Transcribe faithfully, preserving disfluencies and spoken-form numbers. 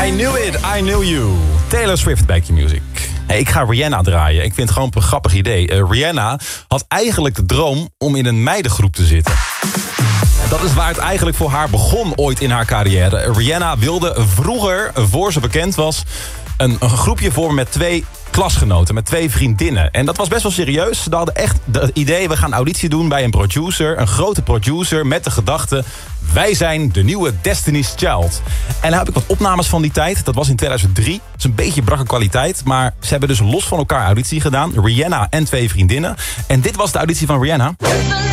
I knew it, I knew you. Taylor Swift bij Q-Music. Hey, ik ga Rihanna draaien. Ik vind het gewoon een grappig idee. Uh, Rihanna had eigenlijk de droom om in een meidengroep te zitten. En dat is waar het eigenlijk voor haar begon ooit in haar carrière. Rihanna wilde vroeger, voor ze bekend was, een, een groepje vormen met twee klasgenoten, met twee vriendinnen. En dat was best wel serieus. Ze hadden echt het idee, we gaan auditie doen bij een producer, een grote producer, met de gedachte, wij zijn de nieuwe Destiny's Child. En daar heb ik wat opnames van die tijd. Dat was in tweeduizend drie. Dat is een beetje brakke kwaliteit. Maar ze hebben dus los van elkaar auditie gedaan. Rihanna en twee vriendinnen. En dit was de auditie van Rihanna.